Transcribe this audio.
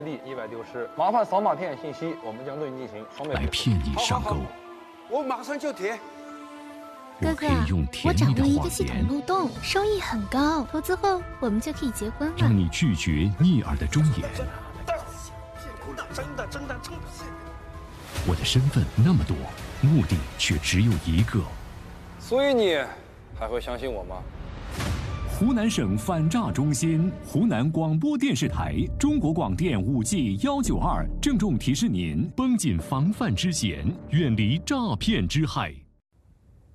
意外丢失，麻烦扫码填写信息，我们将对你进行双倍来骗你上钩。 我马上就填。 哥哥，我掌握了一个系统漏洞，收益很高，投资后我们就可以结婚了。 让你拒绝逆耳的忠言。 真的， 我的身份那么多，目的却只有一个。 所以你还会相信我吗？ 湖南省反诈中心、湖南广播电视台、中国广电5G192郑重提示您：绷紧防范之弦，远离诈骗之害。